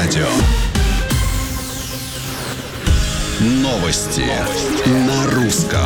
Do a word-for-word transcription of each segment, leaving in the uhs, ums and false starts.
радио. Новости на русском.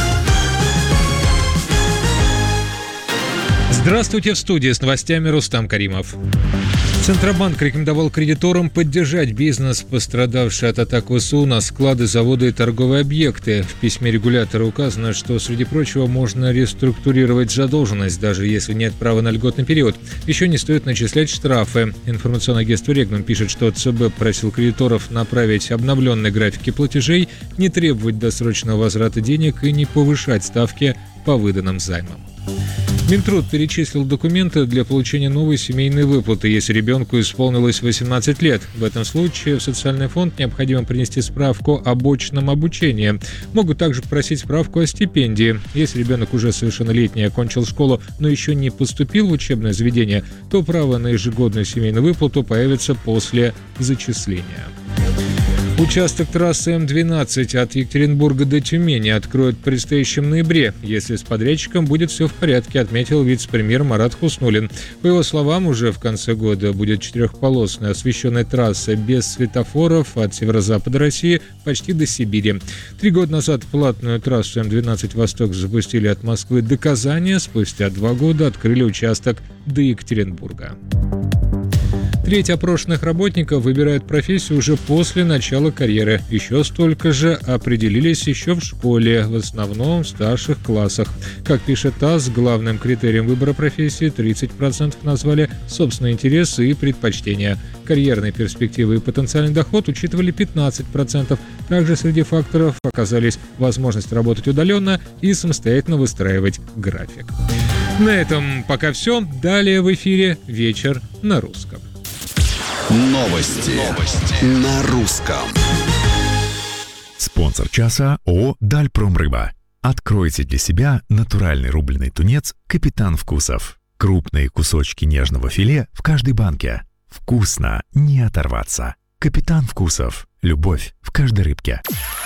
Здравствуйте, в студии с новостями Рустам Каримов. Центробанк рекомендовал кредиторам поддержать бизнес, пострадавший от атак ВСУ на склады, заводы и торговые объекты. В письме регулятора указано, что, среди прочего, можно реструктурировать задолженность, даже если нет права на льготный период. Еще не стоит начислять штрафы. Информационное агентство «Регнум» пишет, что ЦБ просил кредиторов направить обновленные графики платежей, не требовать досрочного возврата денег и не повышать ставки по выданным займам. Минтруд перечислил документы для получения новой семейной выплаты, если ребенку исполнилось восемнадцать лет. В этом случае в социальный фонд необходимо принести справку об очном обучении. Могут также попросить справку о стипендии. Если ребенок уже совершеннолетний и окончил школу, но еще не поступил в учебное заведение, то право на ежегодную семейную выплату появится после зачисления. Участок трассы Эм двенадцать от Екатеринбурга до Тюмени откроют в предстоящем ноябре, если с подрядчиком будет все в порядке, отметил вице-премьер Марат Хуснуллин. По его словам, уже в конце года будет четырехполосная освещенная трасса без светофоров от северо-запада России почти до Сибири. Три года назад платную трассу Эм двенадцать Восток запустили от Москвы до Казани, спустя два года открыли участок до Екатеринбурга. Треть опрошенных работников выбирают профессию уже после начала карьеры. Еще столько же определились еще в школе, в основном в старших классах. Как пишет ТАСС, главным критерием выбора профессии тридцать процентов назвали собственные интересы и предпочтения. Карьерные перспективы и потенциальный доход учитывали пятнадцать процентов. Также среди факторов оказались возможность работать удаленно и самостоятельно выстраивать график. На этом пока все. Далее в эфире «Вечер на русском». Новости, Новости. на русском. Спонсор часа ООО «Дальпромрыба». Откройте для себя натуральный рубленый тунец «Капитан Вкусов». Крупные кусочки нежного филе в каждой банке. Вкусно, не оторваться. «Капитан Вкусов». Любовь в каждой рыбке.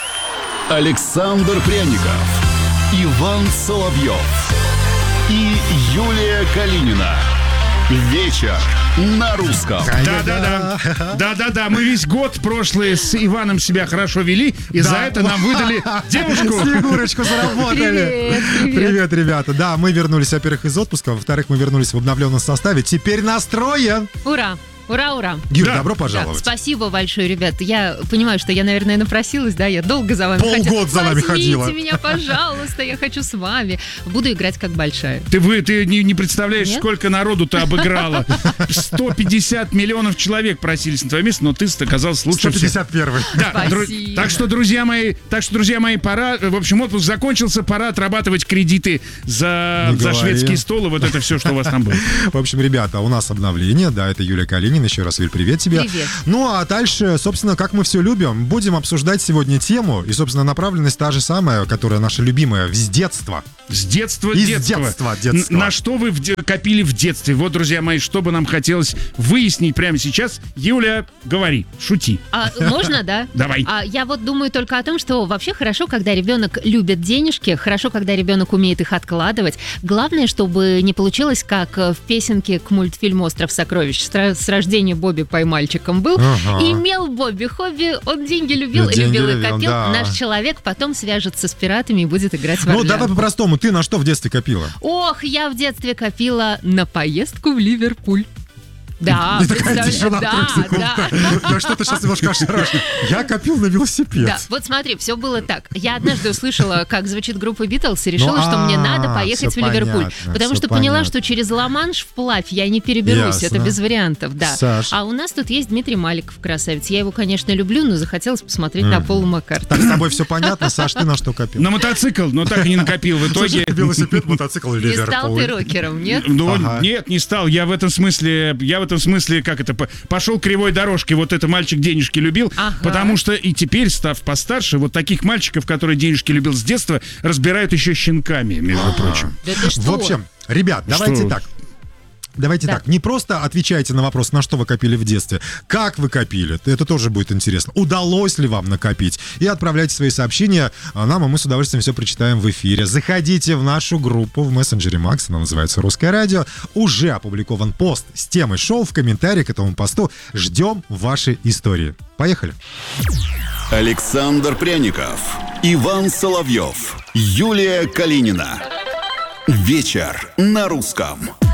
Александр Пряников, Иван Соловьев и Юлия Калинина. Вечер на русском. Да-да-да. Да-да-да. Мы весь год прошлый с Иваном себя хорошо вели, и да. за это нам выдали девушку. Снегурочку заработали. Привет, привет. Привет, ребята. Да, мы вернулись, во-первых, из отпуска, во-вторых, мы вернулись в обновленном составе. Теперь настроен. Ура! Ура, ура! Юр, Да. добро пожаловать. Да, спасибо большое, ребят. Я понимаю, что я, наверное, напросилась, да, я долго за вами ходила. Полгода за нами ходила. Возьмите меня, пожалуйста, я хочу с вами. Буду играть как большая. Ты, вы, ты не, не представляешь, Нет? сколько народу ты обыграла. сто пятьдесят миллионов человек просились на твое место, но ты оказался лучше сто всех. пятьдесят первый. Да, дру- Спасибо. так что, друзья мои, так что, друзья мои, пора, в общем, отпуск закончился, пора отрабатывать кредиты за, Не за говори. шведский стол и вот это все, что у вас там было. В общем, ребята, у нас обновление. Да, это Юлия Калинина. Еще раз, Юль, привет тебе. Привет. Ну, а дальше, собственно, как мы все любим, будем обсуждать сегодня тему. И, собственно, направленность та же самая, которая наша любимая, с детства. С детства, Из детства. детства, детства. Н- На что вы в де- копили в детстве? Вот, друзья мои, что бы нам хотелось выяснить прямо сейчас. Юля, говори, шути. А, можно, да? Давай. А, я вот думаю только о том, что вообще хорошо, когда ребенок любит денежки, хорошо, когда ребенок умеет их откладывать. Главное, чтобы не получилось, как в песенке к мультфильму «Остров сокровищ». С, ра- с рождения Бобби поймальчиком был. Ага. И имел Бобби хобби, он деньги любил, Деньги любил и любил, копил. да. Наш человек потом свяжется с пиратами и будет играть в Ну, орлянку. давай по-простому. Ты на что в детстве копила? Ох, я в детстве копила на поездку в Ливерпуль. Да, И такая представля- тишина да, трех секунд. да. Да что ты сейчас немножко ошарашил. Я копил на велосипед. Да, вот смотри, все было так. Я однажды услышала, как звучит группа Битлз, и решила, Ну, что мне а, надо поехать в всё Ливерпуль. понятно, Потому всё что поняла, понятно. что через Ла-Манш вплавь я не переберусь. Ясно. Это без вариантов, да. Саш. А у нас тут есть Дмитрий Маликов, красавец. Я его, конечно, люблю, но захотелось посмотреть на Полу Маккартни. Так, с тобой все понятно. Саш, ты на что копил? На мотоцикл, но так и не накопил. В итоге... Велосипед, мотоцикл, Не стал ты Ливерпуль. рокером, нет? Ну, Ага. нет, не стал. Я в этом смысле, я в этом смысле, как это, по- пошел кривой дорожкой. Вот это мальчик денежки любил. Ага. Потому что и теперь, став постарше, вот таких мальчиков, которые денежки любил с детства, разбирают еще щенками, между прочим. Да ты что? В общем, ребят, давайте Что? так. Давайте Да. так, не просто отвечайте на вопрос, на что вы копили в детстве, как вы копили, это тоже будет интересно. Удалось ли вам накопить? И отправляйте свои сообщения нам, а мы с удовольствием все прочитаем в эфире. Заходите в нашу группу в мессенджере Макс, она называется «Русское радио». Уже опубликован пост с темой шоу, в комментарии к этому посту ждем ваши истории. Поехали. Александр Пряников, Иван Соловьев, Юлия Калинина. Вечер на русском.